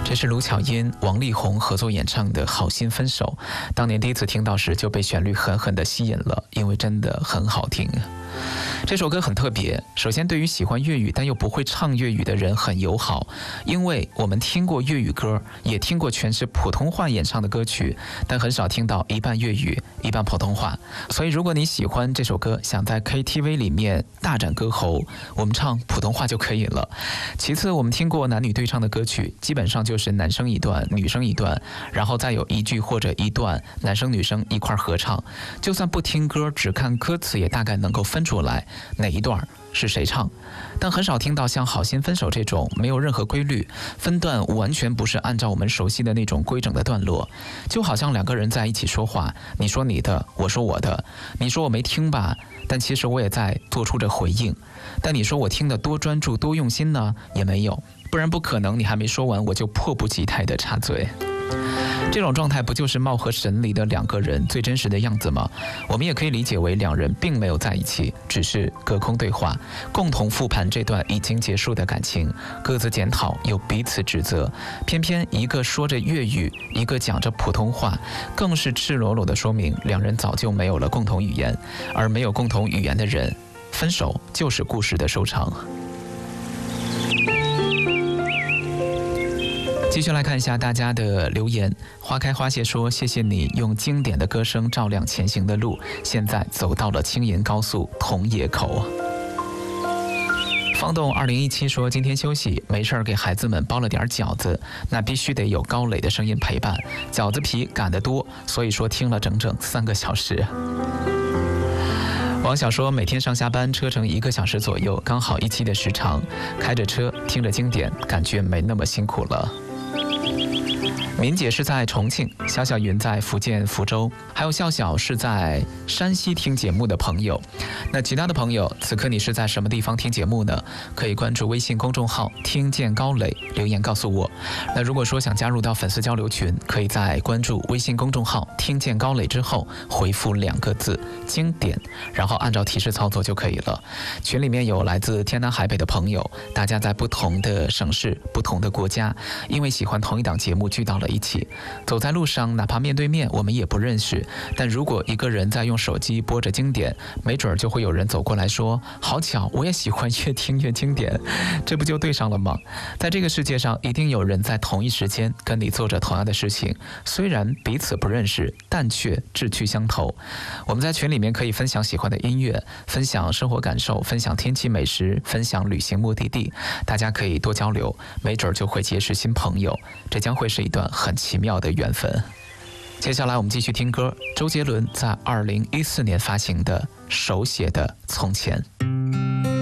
这是卢巧音、王力宏合作演唱的《好心分手》。当年第一次听到时就被旋律狠狠地吸引了，因为真的很好听。这首歌很特别，首先对于喜欢粤语但又不会唱粤语的人很友好，因为我们听过粤语歌，也听过全是普通话演唱的歌曲，但很少听到一半粤语一半普通话。所以如果你喜欢这首歌，想在 KTV 里面大展歌喉，我们唱普通话就可以了。其次，我们听过男女对唱的歌曲，基本上就是男生一段女生一段，然后再有一句或者一段男生女生一块合唱，就算不听歌只看歌词也大概能够分出来哪一段是谁唱。但很少听到像《好心分手》这种没有任何规律，分段完全不是按照我们熟悉的那种规整的段落，就好像两个人在一起说话，你说你的，我说我的，你说我没听吧，但其实我也在做出着回应，但你说我听得多专注多用心呢，也没有，不然不可能你还没说完我就迫不及待地插嘴。这种状态不就是貌合神离的两个人最真实的样子吗？我们也可以理解为两人并没有在一起，只是隔空对话，共同复盘这段已经结束的感情，各自检讨又彼此指责，偏偏一个说着粤语，一个讲着普通话，更是赤裸裸地说明两人早就没有了共同语言，而没有共同语言的人，分手就是故事的收场。继续来看一下大家的留言。花开花谢说，谢谢你用经典的歌声照亮前行的路，现在走到了青银高速桐野口。方栋2017说，今天休息没事儿给孩子们包了点饺子，那必须得有高磊的声音陪伴，饺子皮擀得多，所以说听了整整3个小时。王小说，每天上下班车程1个小时左右，刚好1期的时长，开着车听着经典，感觉没那么辛苦了。敏姐是在重庆，小小云在福建福州，还有笑笑是在山西听节目的朋友。那其他的朋友，此刻你是在什么地方听节目呢？可以关注微信公众号听见高磊，留言告诉我。那如果说想加入到粉丝交流群，可以在关注微信公众号听见高磊之后回复2个字经典，然后按照提示操作就可以了。群里面有来自天南海北的朋友，大家在不同的省市不同的国家，因为喜欢同一档节目聚到了一起，走在路上哪怕面对面我们也不认识，但如果一个人在用手机播着经典，没准就会有人走过来说，好巧，我也喜欢越听越经典，这不就对上了吗？在这个世界上一定有人在同一时间跟你做着同样的事情，虽然彼此不认识，但却志趣相投。我们在群里面可以分享喜欢的音乐，分享生活感受，分享天气美食，分享旅行目的地，大家可以多交流，没准就会结识新朋友，这将会是一段很奇妙的缘分。接下来我们继续听歌，周杰伦在2014年发行的手写的从前。